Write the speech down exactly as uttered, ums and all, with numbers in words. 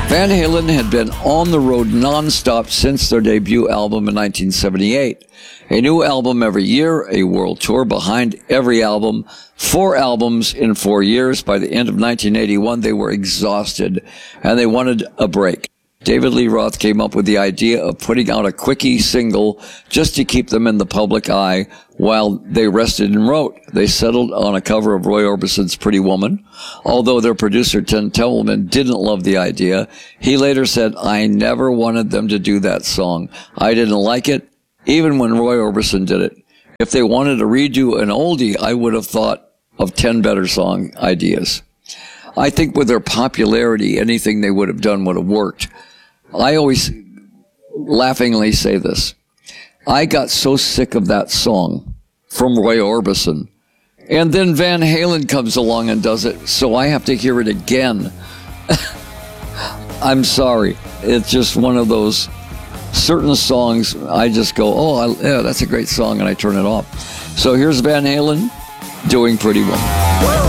Van Halen had been on the road nonstop since their debut album in nineteen seventy-eight. A new album every year, a world tour behind every album, four albums in four years. By the end of nineteen eighty-one, they were exhausted and they wanted a break. David Lee Roth came up with the idea of putting out a quickie single just to keep them in the public eye while they rested and wrote. They settled on a cover of Roy Orbison's Pretty Woman. Although their producer, Tim Templeman, didn't love the idea, he later said, "I never wanted them to do that song. I didn't like it, even when Roy Orbison did it. If they wanted to redo an oldie, I would have thought of ten better song ideas." I think with their popularity, anything they would have done would have worked. I always laughingly say this. I got so sick of that song from Roy Orbison. And then Van Halen comes along and does it, so I have to hear it again. I'm sorry. It's just one of those certain songs I just go, oh, I, yeah, that's a great song, and I turn it off. So here's Van Halen doing Pretty Woman.